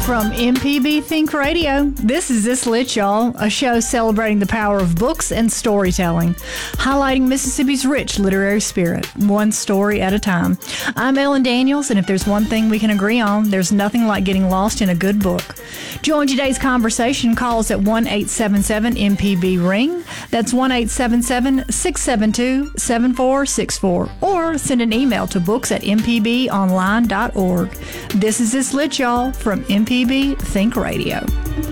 From MPB Think Radio, this is This Lit, y'all, a show celebrating the power of books and storytelling, highlighting Mississippi's rich literary spirit, one story at a time. I'm Ellen Daniels, and if there's one thing we can agree on, there's nothing like getting lost in a good book. Join today's conversation. Call us at 1-877-MPB-RING. That's 1-877-672-7464. Or send an email to books@mpbonline.org. This is This Lit, y'all, from MPB Think Radio.